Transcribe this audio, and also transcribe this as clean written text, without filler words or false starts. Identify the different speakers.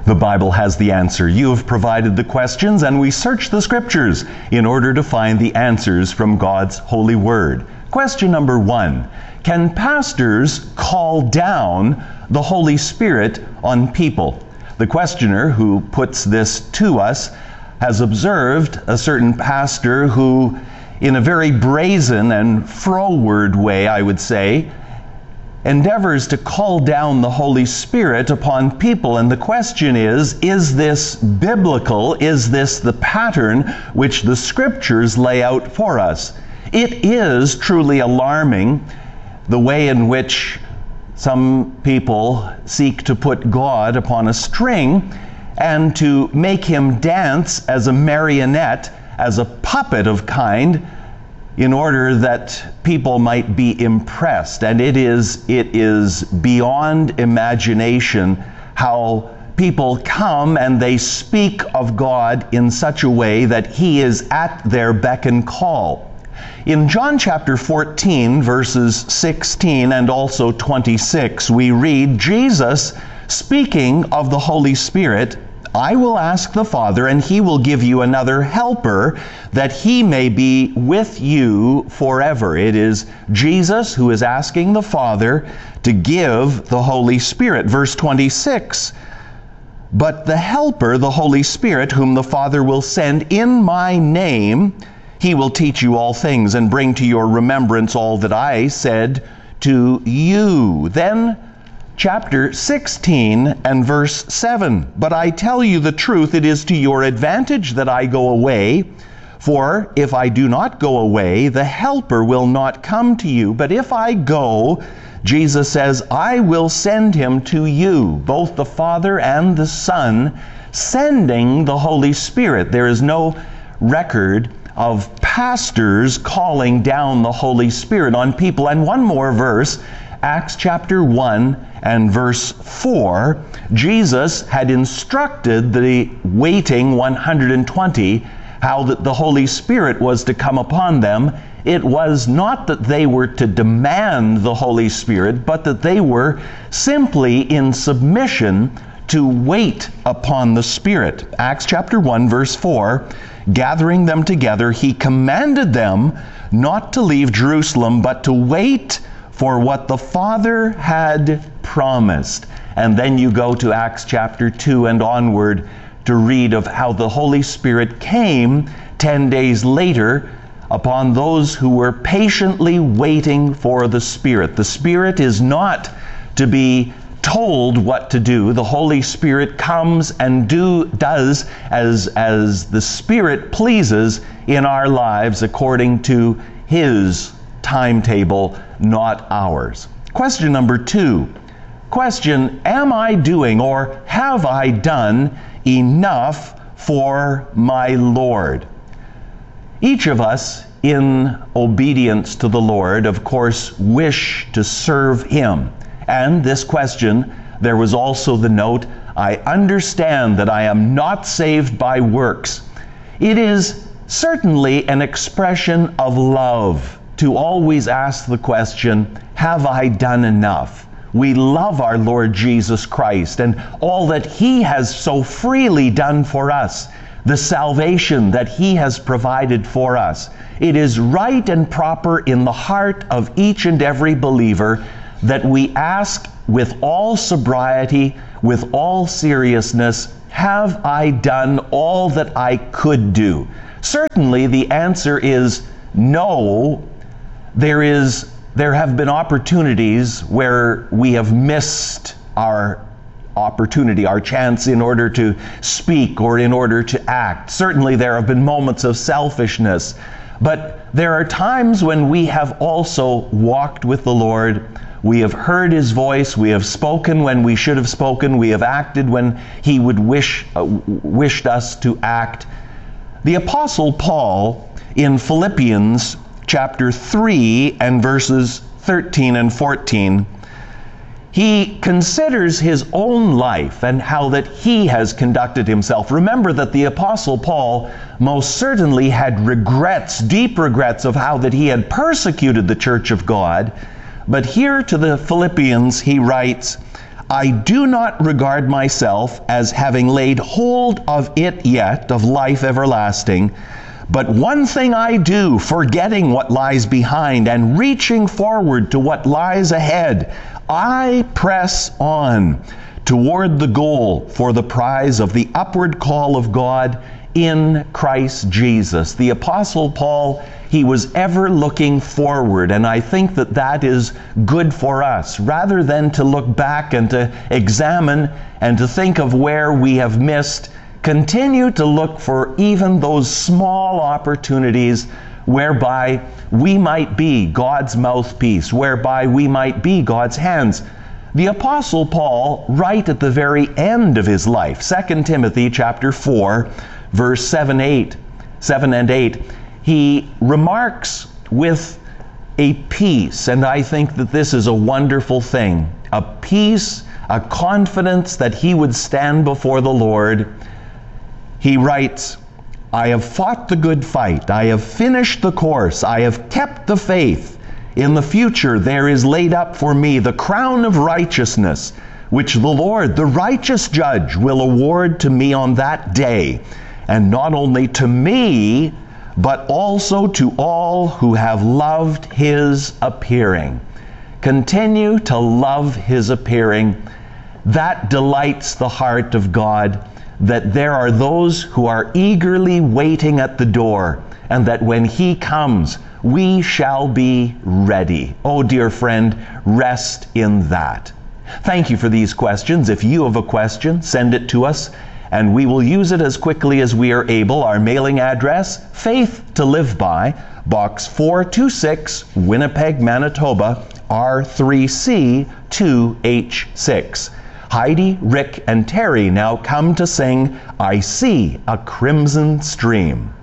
Speaker 1: The Bible has the answer. You have provided the questions, and we search the Scriptures in order to find the answers from God's holy word. Question number 1. Can pastors call down the Holy Spirit on people? The questioner who puts this to us has observed a certain pastor who, in a very brazen and froward way, I would say, endeavors to call down the Holy Spirit upon people. And the question is this biblical? Is this the pattern which the Scriptures lay out for us? It is truly alarming the way in which some people seek to put God upon a string and to make him dance as a marionette, as a puppet of kind, in order that people might be impressed. And it is beyond imagination how people come and they speak of God in such a way that he is at their beck and call. In John chapter 14, verses 16 and also 26, we read Jesus speaking of the Holy Spirit, "I will ask the Father, and he will give you another helper, that he may be with you forever." It is Jesus who is asking the Father to give the Holy Spirit. Verse 26, "But the helper, the Holy Spirit, whom the Father will send in my name, he will teach you all things and bring to your remembrance all that I said to you." Then chapter 16 and verse 7, "But I tell you the truth, it is to your advantage that I go away. For if I do not go away, the Helper will not come to you. But if I go," Jesus says, "I will send him to you," both the Father and the Son sending the Holy Spirit. There is no record of pastors calling down the Holy Spirit on people. And one more verse, Acts chapter 1 and verse 4, Jesus had instructed the waiting 120 how that the Holy Spirit was to come upon them. It was not that they were to demand the Holy Spirit, but that they were simply in submission to wait upon the Spirit. Acts chapter 1 verse 4, "Gathering them together, he commanded them not to leave Jerusalem, but to wait for what the Father had promised." And then you go to Acts chapter 2 and onward to read of how the Holy Spirit came 10 days later upon those who were patiently waiting for the Spirit. The Spirit is not to be told what to do. The Holy Spirit comes and does as the Spirit pleases in our lives according to his timetable, not ours. Question number 2. Question, am I doing or have I done enough for my Lord? Each of us, in obedience to the Lord, of course, wish to serve him. And this question, there was also the note, I understand that I am not saved by works. It is certainly an expression of love to always ask the question, have I done enough? We love our Lord Jesus Christ and all that he has so freely done for us, the salvation that he has provided for us. It is right and proper in the heart of each and every believer that we ask with all sobriety, with all seriousness, have I done all that I could do? Certainly the answer is no. There have been opportunities where we have missed our opportunity, our chance in order to speak or in order to act. Certainly there have been moments of selfishness, but there are times when we have also walked with the Lord. We have heard his voice, we have spoken when we should have spoken, we have acted when he would wished us to act. The Apostle Paul in Philippians chapter 3 and verses 13 and 14, he considers his own life and how that he has conducted himself. Remember that the Apostle Paul most certainly had regrets, deep regrets of how that he had persecuted the church of God. But here to the Philippians he writes, I do not regard myself as having laid hold of it yet, of life everlasting. But one thing I do, forgetting what lies behind and reaching forward to what lies ahead, I press on toward the goal for the prize of the upward call of God in Christ Jesus. The Apostle Paul, he was ever looking forward, and I think that that is good for us. Rather than to look back and to examine and to think of where we have missed, continue to look for even those small opportunities whereby we might be God's mouthpiece, whereby we might be God's hands. The Apostle Paul, right at the very end of his life, 2 Timothy chapter 4, verse 7 and 8, he remarks with a peace, and I think that this is a wonderful thing, a peace, a confidence that he would stand before the Lord. He writes, I have fought the good fight, I have finished the course, I have kept the faith. In the future there is laid up for me the crown of righteousness, which the Lord, the righteous judge, will award to me on that day, and not only to me, but also to all who have loved his appearing. Continue to love his appearing. That delights the heart of God, that there are those who are eagerly waiting at the door, and that when he comes, we shall be ready. Oh, dear friend, rest in that. Thank you for these questions. If you have a question, send it to us, and we will use it as quickly as we are able. Our mailing address, Faith to Live By, Box 426, Winnipeg, Manitoba, R3C 2H6. Heidi, Rick, and Terry now come to sing I See a Crimson Stream.